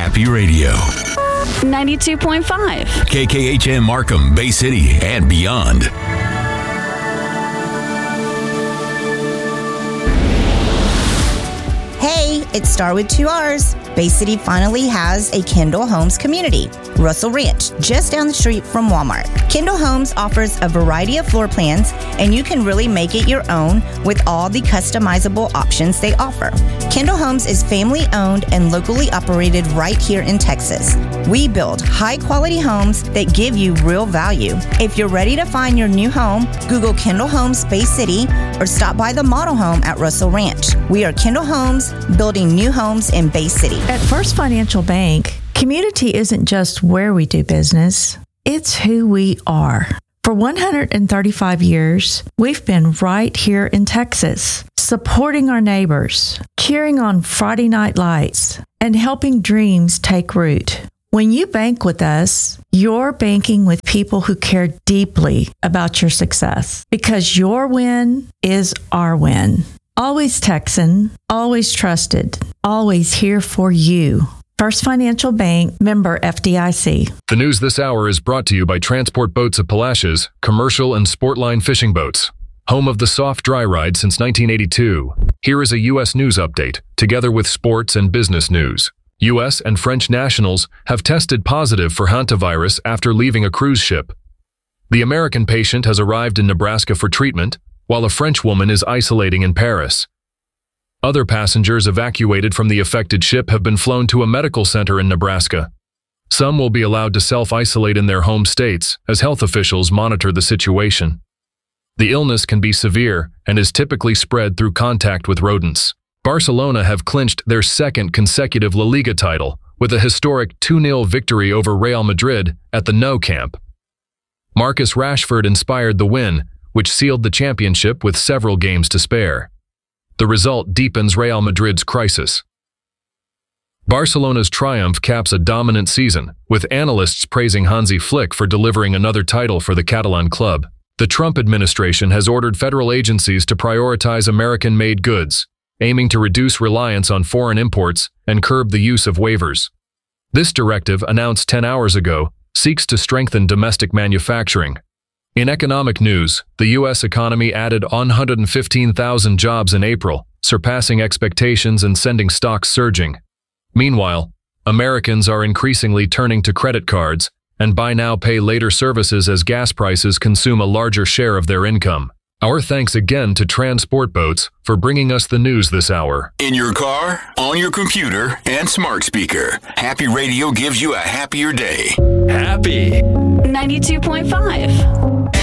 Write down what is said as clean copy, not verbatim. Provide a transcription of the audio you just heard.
Happy Radio. 92.5. KKHM Markham, Bay City, and beyond. Hey, it's Star with 2 R's. Bay City finally has a Kendall Homes community, Russell Ranch, just down the street from Walmart. Kendall Homes offers a variety of floor plans, and you can really make it your own with all the customizable options they offer. Kendall Homes is family-owned and locally operated right here in Texas. We build high-quality homes that give you real value. If you're ready to find your new home, Google Kendall Homes Bay City or stop by the model home at Russell Ranch. We are Kendall Homes, building new homes in Bay City. At First Financial Bank, community isn't just where we do business, it's who we are. For 135 years, we've been right here in Texas, supporting our neighbors, cheering on Friday night lights, and helping dreams take root. When you bank with us, you're banking with people who care deeply about your success, because your win is our win. Always Texan, always trusted, always here for you. First Financial Bank, member FDIC. The news this hour is brought to you by Transport Boats of Palacios, commercial and sportline fishing boats. Home of the soft dry ride since 1982. Here is a U.S. news update, together with sports and business news. U.S. and French nationals have tested positive for hantavirus after leaving a cruise ship. The American patient has arrived in Nebraska for treatment, while a French woman is isolating in Paris. Other passengers evacuated from the affected ship have been flown to a medical center in Nebraska. Some will be allowed to self-isolate in their home states as health officials monitor the situation. The illness can be severe and is typically spread through contact with rodents. Barcelona have clinched their second consecutive La Liga title with a historic 2-0 victory over Real Madrid at the Nou Camp. Marcus Rashford inspired the win, which sealed the championship with several games to spare. The result deepens Real Madrid's crisis. Barcelona's triumph caps a dominant season, with analysts praising Hansi Flick for delivering another title for the Catalan club. The Trump administration has ordered federal agencies to prioritize American-made goods, aiming to reduce reliance on foreign imports and curb the use of waivers. This directive, announced 10 hours ago, seeks to strengthen domestic manufacturing. In economic news, the U.S. economy added 115,000 jobs in April, surpassing expectations and sending stocks surging. Meanwhile, Americans are increasingly turning to credit cards and buy now, pay later services as gas prices consume a larger share of their income. Our thanks again to Transport Boats for bringing us the news this hour. In your car, on your computer, and smart speaker, Happy Radio gives you a happier day. Happy 92.5.